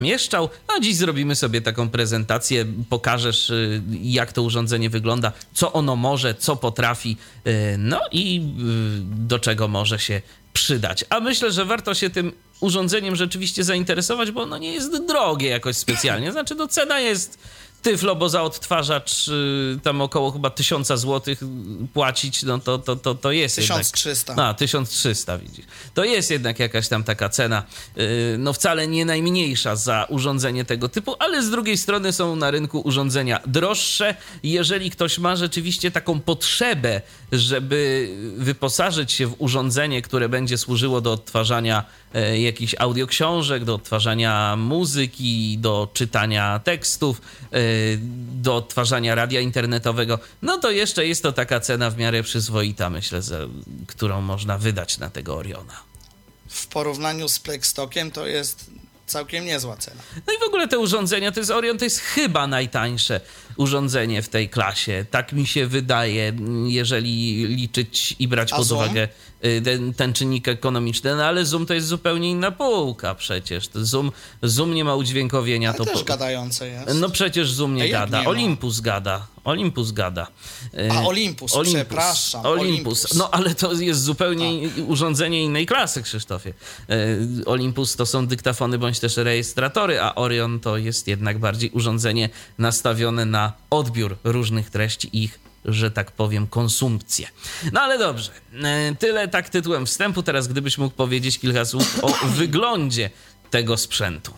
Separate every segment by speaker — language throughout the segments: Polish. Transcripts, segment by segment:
Speaker 1: mieszczał. A dziś zrobimy sobie taką prezentację, pokażesz, jak to urządzenie wygląda, co ono może, co potrafi, no i do czego może się przydać. A myślę, że warto się tym urządzeniem rzeczywiście zainteresować, bo ono nie jest drogie jakoś specjalnie. Znaczy, no cena jest tyflo, bo za odtwarzacz tam około chyba 1000 zł płacić, no to jest
Speaker 2: 1300.
Speaker 1: jednak... 1300, widzisz. To jest jednak jakaś tam taka cena, no wcale nie najmniejsza za urządzenie tego typu, ale z drugiej strony są na rynku urządzenia droższe. Jeżeli ktoś ma rzeczywiście taką potrzebę, żeby wyposażyć się w urządzenie, które będzie służyło do odtwarzania jakichś audioksiążek, do odtwarzania muzyki, do czytania tekstów, do odtwarzania radia internetowego, no to jeszcze jest to taka cena w miarę przyzwoita, myślę, którą można wydać na tego Oriona.
Speaker 2: W porównaniu z Plexstockiem to jest całkiem niezła cena.
Speaker 1: No i w ogóle te urządzenia, Orion to jest chyba najtańsze urządzenie w tej klasie. Tak mi się wydaje, jeżeli liczyć i brać pod uwagę ten czynnik ekonomiczny. No ale Zoom to jest zupełnie inna półka przecież. Zoom nie ma udźwiękowienia.
Speaker 2: Ale to też gadające jest.
Speaker 1: No przecież Zoom nie gada.
Speaker 2: Nie
Speaker 1: Olympus gada. Olympus gada.
Speaker 2: Olympus, przepraszam.
Speaker 1: Olympus. No ale to jest zupełnie urządzenie innej klasy, Krzysztofie. Olympus to są dyktafony bądź też rejestratory, a Orion to jest jednak bardziej urządzenie nastawione na odbiór różnych treści i ich, że tak powiem, konsumpcję. No ale dobrze, tyle tak tytułem wstępu. Teraz gdybyś mógł powiedzieć kilka słów o wyglądzie tego sprzętu.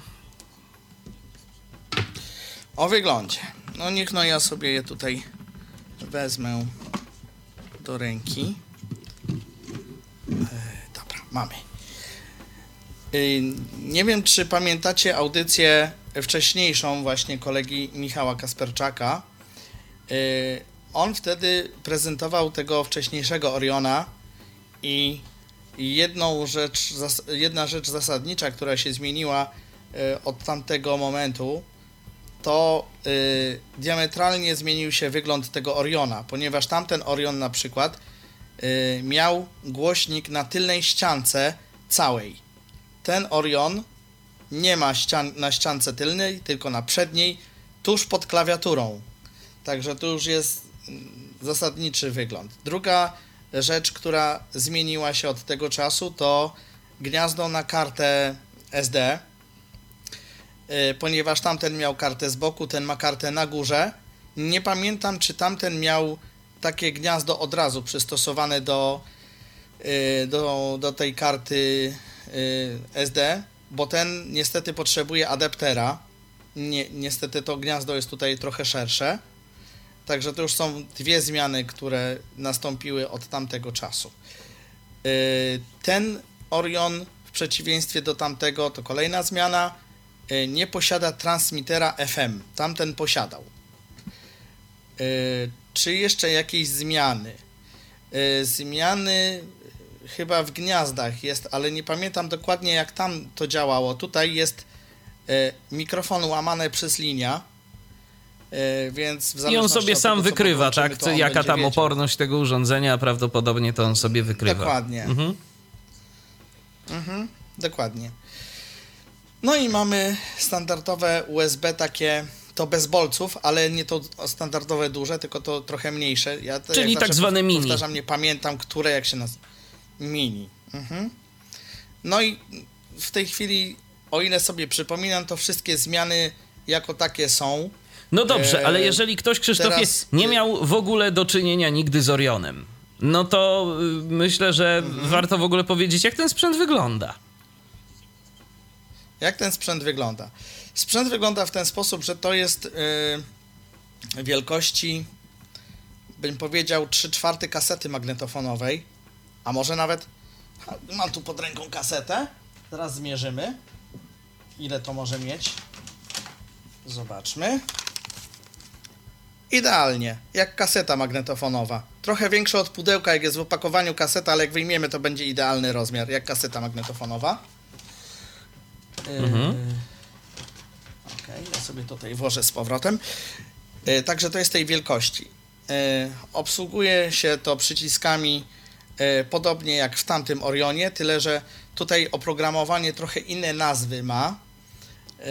Speaker 2: O wyglądzie. No niech ja sobie je tutaj wezmę do ręki. Dobra, mamy. Nie wiem, czy pamiętacie audycję wcześniejszą właśnie kolegi Michała Kasperczaka. On wtedy prezentował tego wcześniejszego Oriona i jedna rzecz zasadnicza, która się zmieniła od tamtego momentu, to diametralnie zmienił się wygląd tego Oriona, ponieważ tamten Orion na przykład miał głośnik na tylnej ściance całej. Ten Orion nie ma na ściance tylnej, tylko na przedniej, tuż pod klawiaturą. Także to już jest zasadniczy wygląd. Druga rzecz, która zmieniła się od tego czasu, to gniazdo na kartę SD, ponieważ tamten miał kartę z boku, ten ma kartę na górze. Nie pamiętam, czy tamten miał takie gniazdo od razu przystosowane do tej karty SD, bo ten niestety potrzebuje adaptera. Niestety to gniazdo jest tutaj trochę szersze. Także to już są dwie zmiany, które nastąpiły od tamtego czasu. Ten Orion w przeciwieństwie do tamtego, to kolejna zmiana, nie posiada transmitera FM. Tamten posiadał. Czy jeszcze jakieś zmiany? Zmiany chyba w gniazdach jest, ale nie pamiętam dokładnie, jak tam to działało. Tutaj jest mikrofon łamany przez linia, więc w zależności
Speaker 1: i on sobie
Speaker 2: od
Speaker 1: sam
Speaker 2: tego,
Speaker 1: wykrywa, tak? Jaka tam
Speaker 2: wiedział.
Speaker 1: oporność tego urządzenia, prawdopodobnie to on sobie wykrywa.
Speaker 2: Dokładnie. Dokładnie. No i mamy standardowe USB takie, to bez bolców, ale nie to standardowe duże, tylko to trochę mniejsze.
Speaker 1: Czyli tak zwane mini.
Speaker 2: Powtarzam, nie pamiętam, które, jak się nazywa. Mini. No i w tej chwili, o ile sobie przypominam, to wszystkie zmiany jako takie są.
Speaker 1: No dobrze, ale jeżeli ktoś, Krzysztofie, nie miał w ogóle do czynienia nigdy z Orionem, no to myślę, że warto w ogóle powiedzieć, jak ten sprzęt wygląda.
Speaker 2: Jak ten sprzęt wygląda? Sprzęt wygląda w ten sposób, że to jest wielkości, bym powiedział, 3/4 kasety magnetofonowej, a może nawet, mam tu pod ręką kasetę, teraz zmierzymy, ile to może mieć. Zobaczmy. Idealnie, jak kaseta magnetofonowa. Trochę większe od pudełka, jak jest w opakowaniu kaseta, ale jak wyjmiemy, to będzie idealny rozmiar, jak kaseta magnetofonowa. Okej, ja sobie tutaj włożę z powrotem. Także to jest tej wielkości. Obsługuje się to przyciskami podobnie jak w tamtym Orionie, tyle że tutaj oprogramowanie trochę inne nazwy ma.